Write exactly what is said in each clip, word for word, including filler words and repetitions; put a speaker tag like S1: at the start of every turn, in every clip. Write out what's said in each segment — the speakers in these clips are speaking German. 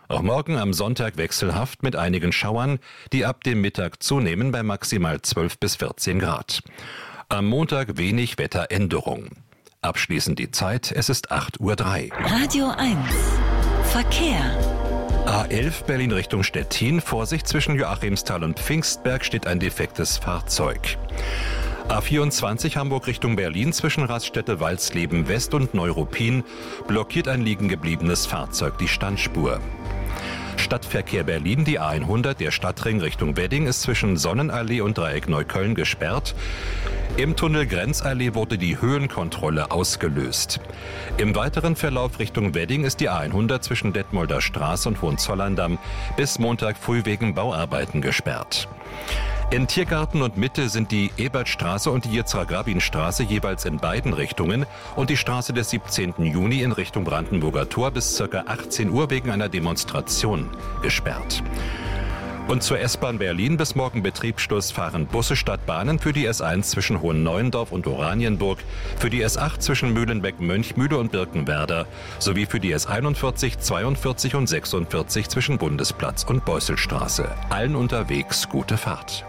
S1: Auch morgen am Sonntag wechselhaft mit einigen Schauern, die ab dem Mittag zunehmen bei maximal zwölf bis vierzehn Grad. Am Montag wenig Wetteränderung. Abschließend die Zeit, es ist acht Uhr drei.
S2: Radio eins Verkehr.
S1: A elf Berlin Richtung Stettin. Vorsicht, zwischen Joachimsthal und Pfingstberg steht ein defektes Fahrzeug. A vierundzwanzig Hamburg Richtung Berlin zwischen Raststätte Walsleben West und Neuruppin blockiert ein liegen gebliebenes Fahrzeug die Standspur. Stadtverkehr Berlin, die A hundert, der Stadtring Richtung Wedding, ist zwischen Sonnenallee und Dreieck Neukölln gesperrt. Im Tunnel Grenzallee wurde die Höhenkontrolle ausgelöst. Im weiteren Verlauf Richtung Wedding ist die A hundert zwischen Detmolder Straße und Hohenzollern-Damm bis Montag früh wegen Bauarbeiten gesperrt. In Tiergarten und Mitte sind die Ebertstraße und die Yitzhak-Rabin-Straße jeweils in beiden Richtungen und die Straße des siebzehnten Juni in Richtung Brandenburger Tor bis ca. achtzehn Uhr wegen einer Demonstration gesperrt. Und zur S-Bahn Berlin: bis morgen Betriebsschluss fahren Busse statt Bahnen für die S eins zwischen Hohenneuendorf und Oranienburg, für die S acht zwischen Mühlenbeck, Mönchmühle und Birkenwerder sowie für die S einundvierzig, zweiundvierzig und sechsundvierzig zwischen Bundesplatz und Beusselstraße. Allen unterwegs gute Fahrt.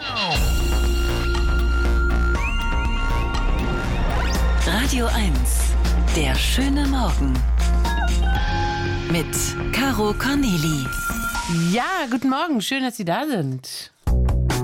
S2: Radio eins, der schöne Morgen mit Caro Corneli.
S3: Ja, guten Morgen, schön, dass Sie da sind.